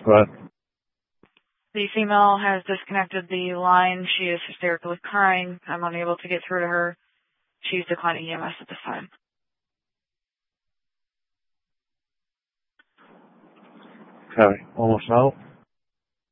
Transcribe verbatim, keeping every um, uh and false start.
Right. The female has disconnected the line. She is hysterically crying. I'm unable to get through to her. She's declining E M S at this time. Okay, almost out.